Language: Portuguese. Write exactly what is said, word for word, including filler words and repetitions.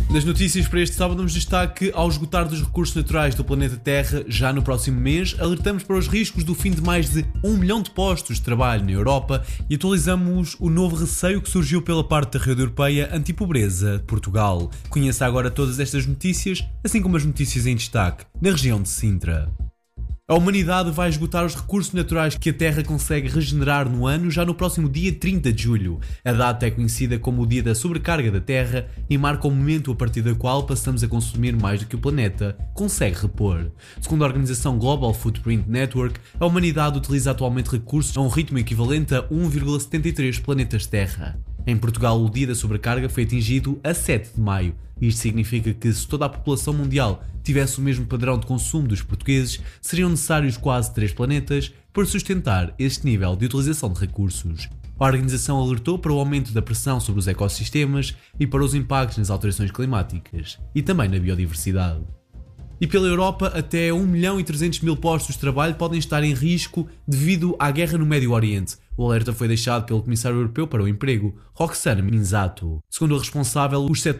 Nas notícias para este sábado damos destaque ao esgotar dos recursos naturais do planeta Terra já no próximo mês, alertamos para os riscos do fim de mais de um milhão de postos de trabalho na Europa e atualizamos o novo receio que surgiu pela parte da rede europeia anti-pobreza de Portugal. Conheça agora todas estas notícias, assim como as notícias em destaque na região de Sintra. A humanidade vai esgotar os recursos naturais que a Terra consegue regenerar no ano já no próximo dia trinta de julho. A data é conhecida como o dia da sobrecarga da Terra e marca o momento a partir do qual passamos a consumir mais do que o planeta consegue repor. Segundo a organização Global Footprint Network, a humanidade utiliza atualmente recursos a um ritmo equivalente a um vírgula setenta e três planetas Terra. Em Portugal, o dia da sobrecarga foi atingido a sete de maio. Isto significa que, se toda a população mundial tivesse o mesmo padrão de consumo dos portugueses, seriam necessários quase três planetas para sustentar este nível de utilização de recursos. A organização alertou para o aumento da pressão sobre os ecossistemas e para os impactos nas alterações climáticas e também na biodiversidade. E pela Europa, até um milhão e trezentos mil postos de trabalho podem estar em risco devido à guerra no Médio Oriente. O alerta foi deixado pelo Comissário Europeu para o Emprego, Roxana Minzato. Segundo o responsável, os setores